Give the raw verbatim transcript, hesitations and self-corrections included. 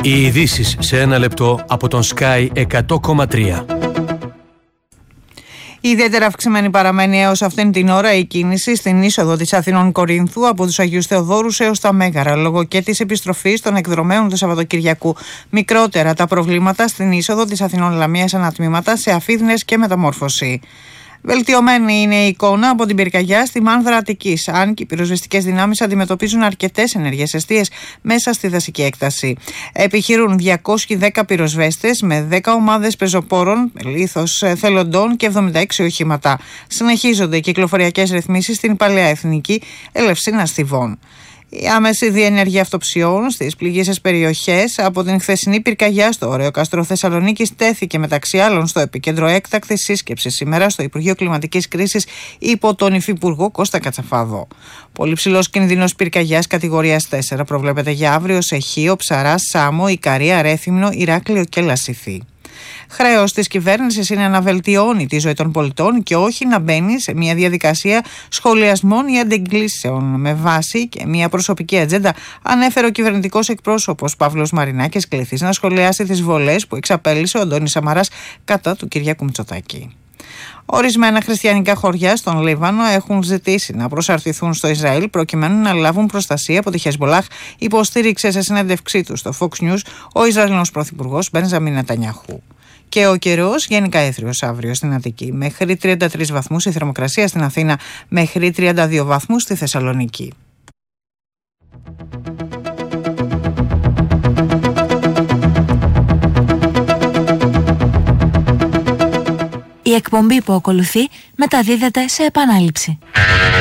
Οι ειδήσεις σε ένα λεπτό από τον Sky εκατό κόμμα τρία. Ιδιαίτερα αυξημένη παραμένει έως αυτήν την ώρα η κίνηση στην είσοδο της Αθηνών Κορίνθου από τους Αγίους Θεοδόρους έως τα Μέγαρα, λόγω και της επιστροφής των εκδρομέων του Σαββατοκυριακού. Μικρότερα τα προβλήματα στην είσοδο της Αθηνών Λαμίας ανατμήματα σε Αφίδνες και μεταμόρφωση. Βελτιωμένη είναι η εικόνα από την πυρκαγιά στη Μάνδρα Αττικής, αν και οι πυροσβεστικές δυνάμεις αντιμετωπίζουν αρκετές ενεργές εστίες μέσα στη δασική έκταση. Επιχειρούν διακόσιοι δέκα πυροσβέστες με δέκα ομάδες πεζοπόρων, λίθος θελοντών και εβδομήντα έξι οχήματα. Συνεχίζονται οι κυκλοφοριακές ρυθμίσεις στην Παλαιά Εθνική Ελευσίνα Στιβών. Η άμεση διενέργεια αυτοψιών στις πληγήσεις περιοχές από την χθεσινή πυρκαγιά στο Ωραίο Κάστρο Θεσσαλονίκης τέθηκε μεταξύ άλλων στο επίκεντρο έκτακτης σύσκεψης σήμερα στο Υπουργείο Κλιματικής Κρίσης υπό τον Υφυπουργό Κώστα Κατσαφάδο. Πολύ ψηλός κινδύνος πυρκαγιάς κατηγορίας τέσσερα προβλέπεται για αύριο σε Χίο, Ψαρά, Σάμο, Ικαρία, Ρέθυμνο, Ηράκλειο και Λασιθή. Χρέος της κυβέρνησης είναι να βελτιώνει τη ζωή των πολιτών και όχι να μπαίνει σε μια διαδικασία σχολιασμών ή αντεγκλήσεων με βάση και μια προσωπική ατζέντα, ανέφερε ο κυβερνητικός εκπρόσωπος Παύλος Μαρινάκης, κληθής να σχολιάσει τις βολές που εξαπέλυσε ο Αντώνης Σαμαράς κατά του Κυριάκου Μητσοτάκη. Ορισμένα χριστιανικά χωριά στον Λίβανο έχουν ζητήσει να προσαρτηθούν στο Ισραήλ προκειμένου να λάβουν προστασία από τη Χεσμολάχ, υποστήριξε σε συνέντευξή του στο Fox News ο Ισραηλινός πρωθυπουργός Μπενζαμίν Νετανιάχου. Και ο καιρός γενικά έθριος αύριο στην Αττική, μέχρι τριάντα τρεις βαθμούς η θερμοκρασία στην Αθήνα, μέχρι τριάντα δύο βαθμούς στη Θεσσαλονίκη. Η εκπομπή που ακολουθεί μεταδίδεται σε επανάληψη.